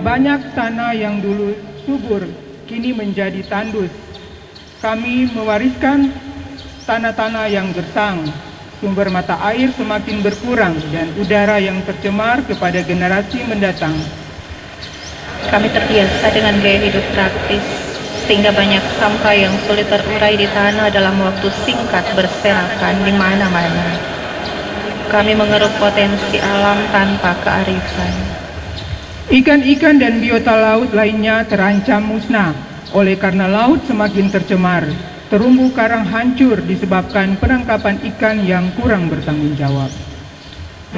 banyak tanah yang dulu subur kini menjadi tandus. Kami mewariskan tanah-tanah yang gersang, sumber mata air semakin berkurang, dan udara yang tercemar kepada generasi mendatang. Kami terbiasa dengan gaya hidup praktis, sehingga banyak sampah yang sulit terurai di tanah dalam waktu singkat berserakan di mana-mana. Kami mengeruk potensi alam tanpa kearifan. Ikan-ikan dan biota laut lainnya terancam musnah oleh karena laut semakin tercemar. Terumbu karang hancur disebabkan penangkapan ikan yang kurang bertanggung jawab.